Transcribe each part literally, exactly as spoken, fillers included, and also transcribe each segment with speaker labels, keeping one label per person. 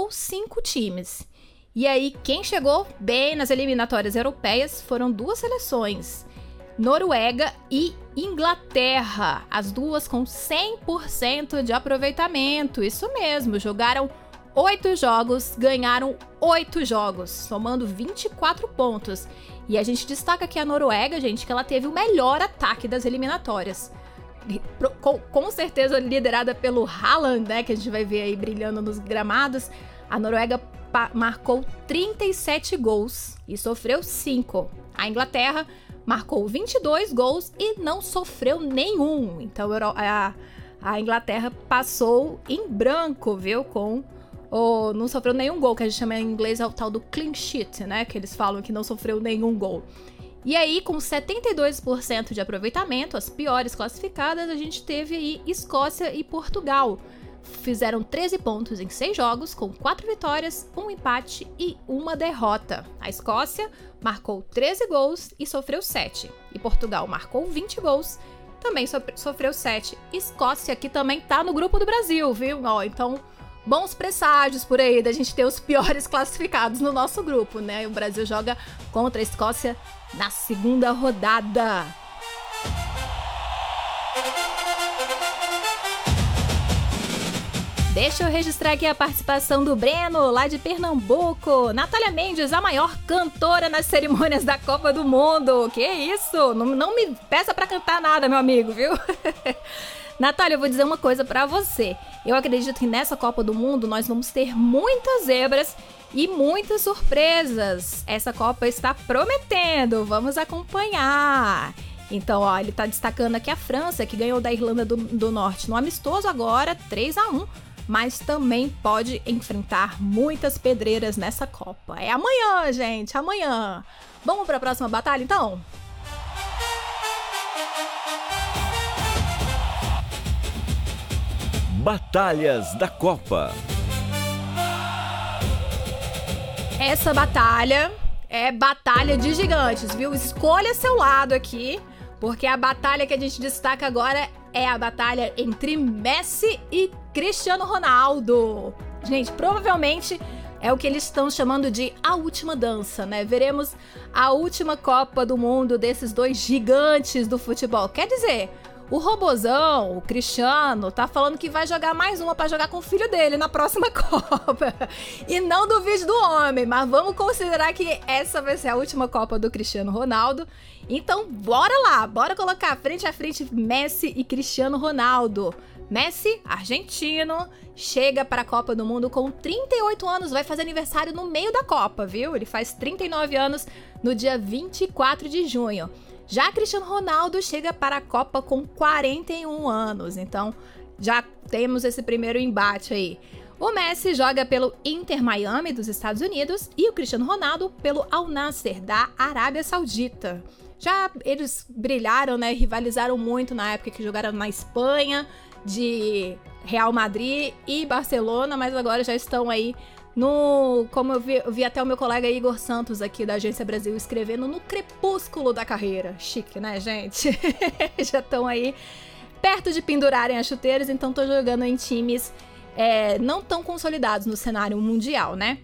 Speaker 1: ou cinco times. E aí, quem chegou bem nas eliminatórias europeias foram duas seleções, Noruega e Inglaterra, as duas com cem por cento de aproveitamento, isso mesmo, jogaram oito jogos, ganharam oito jogos, somando vinte e quatro pontos. E a gente destaca aqui a Noruega, gente, que ela teve o melhor ataque das eliminatórias. Com, com certeza liderada pelo Haaland, né, que a gente vai ver aí brilhando nos gramados. A Noruega pa- marcou trinta e sete gols e sofreu cinco. A Inglaterra marcou vinte e dois gols e não sofreu nenhum. Então a, a Inglaterra passou em branco, viu, com... ou não sofreu nenhum gol, que a gente chama em inglês é o tal do clean sheet, né, que eles falam que não sofreu nenhum gol. E aí, com setenta e dois por cento de aproveitamento, as piores classificadas, a gente teve aí Escócia e Portugal. Fizeram treze pontos em seis jogos, com quatro vitórias, um empate e uma derrota. A Escócia marcou treze gols e sofreu sete. E Portugal marcou vinte gols, também so- sofreu sete. Escócia, que também tá no grupo do Brasil, viu? Ó, então, bons presságios por aí da gente ter os piores classificados no nosso grupo, né? O Brasil joga contra a Escócia na segunda rodada. Deixa eu registrar aqui a participação do Breno, lá de Pernambuco. Natália Mendes, a maior cantora nas cerimônias da Copa do Mundo. Que isso? Não, não me peça pra cantar nada, meu amigo, viu? Natália, eu vou dizer uma coisa pra você. Eu acredito que nessa Copa do Mundo nós vamos ter muitas zebras e muitas surpresas. Essa Copa está prometendo, vamos acompanhar. Então, ó, ele tá destacando aqui a França, que ganhou da Irlanda do, do Norte no amistoso agora, três a um, mas também pode enfrentar muitas pedreiras nessa Copa. É amanhã, gente, amanhã. Vamos para a próxima batalha, então?
Speaker 2: Batalhas da Copa.
Speaker 1: Essa batalha é batalha de gigantes, viu? Escolha seu lado aqui, porque a batalha que a gente destaca agora é a batalha entre Messi e Cristiano Ronaldo. Gente, provavelmente é o que eles estão chamando de a última dança, né? Veremos a última Copa do Mundo desses dois gigantes do futebol. Quer dizer, o robozão, o Cristiano, tá falando que vai jogar mais uma pra jogar com o filho dele na próxima Copa. E não duvide do homem, mas vamos considerar que essa vai ser a última Copa do Cristiano Ronaldo. Então, bora lá, bora colocar frente a frente Messi e Cristiano Ronaldo. Messi, argentino, chega para a Copa do Mundo com trinta e oito anos, vai fazer aniversário no meio da Copa, viu? Ele faz trinta e nove anos no dia vinte e quatro de junho. Já Cristiano Ronaldo chega para a Copa com quarenta e um anos, então já temos esse primeiro embate aí. O Messi joga pelo Inter Miami dos Estados Unidos e o Cristiano Ronaldo pelo Al Nassr da Arábia Saudita. Já eles brilharam, né, rivalizaram muito na época que jogaram na Espanha, de Real Madrid e Barcelona, mas agora já estão aí no, como eu vi, eu vi até o meu colega Igor Santos aqui da Agência Brasil escrevendo, no crepúsculo da carreira. Chique, né, gente? Já estão aí perto de pendurarem as chuteiras, então estão jogando em times é, não tão consolidados no cenário mundial, né?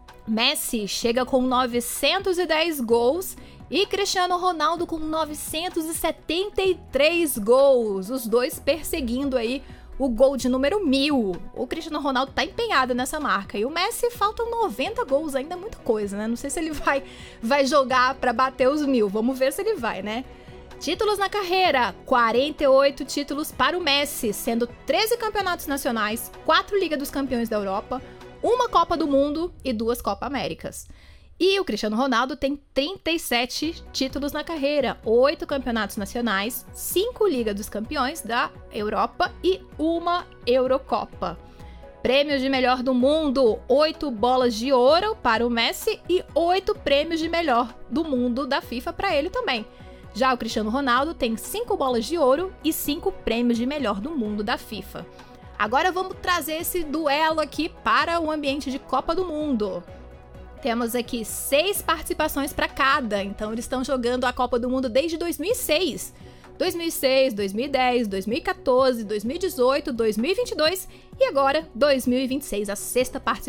Speaker 1: Messi chega com novecentos e dez gols e Cristiano Ronaldo com novecentos e setenta e três gols, os dois perseguindo aí o gol de número mil. O Cristiano Ronaldo tá empenhado nessa marca. E o Messi faltam noventa gols, ainda é muita coisa, né? Não sei se ele vai, vai jogar pra bater os mil. Vamos ver se ele vai, né? Títulos na carreira, quarenta e oito títulos para o Messi, sendo treze campeonatos nacionais, quatro Liga dos Campeões da Europa, uma Copa do Mundo e duas Copa Américas. E o Cristiano Ronaldo tem trinta e sete títulos na carreira, oito campeonatos nacionais, cinco Liga dos Campeões da Europa e uma Eurocopa. Prêmios de melhor do mundo, oito bolas de ouro para o Messi e oito prêmios de melhor do mundo da FIFA para ele também. Já o Cristiano Ronaldo tem cinco bolas de ouro e cinco prêmios de melhor do mundo da FIFA. Agora vamos trazer esse duelo aqui para o ambiente de Copa do Mundo. Temos aqui seis participações para cada, então eles estão jogando a Copa do Mundo desde dois mil e seis. dois mil e seis, dois mil e dez, dois mil e quatorze, dois mil e dezoito, dois mil e vinte e dois e agora dois mil e vinte e seis, a sexta participação.